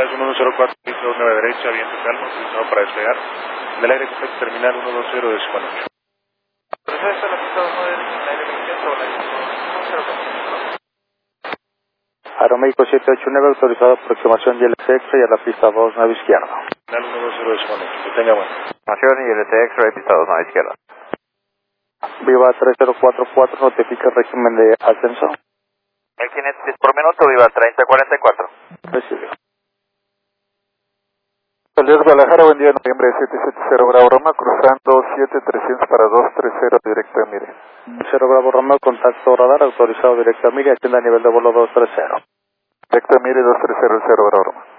es 1104, pista 9 derecha, viento calmo, utilizado para despegar. Del aire completo, terminal 120 de 58. Proceso a la pista 9 derecha, en aire completo, la dirección 10. Aeroméxico 789, autorizado aproximación YLT X-ray a la pista 29 izquierda. Terminal 120 de 58. Que tenga bueno. Información YLT X-ray, pista 29 izquierda. Viva 3044, notifica el régimen de ascenso. El 500 por minuto, Viva 3044. Recibido. Alias Guadalajara, buen día, noviembre 770 Bravo Roma, cruzando 7300 para 230, directo a Mire. 0 Bravo Romeo, contacto radar, autorizado directo a Mire, atienda a nivel de vuelo 230. Directo a Mire 2300 Bravo Roma.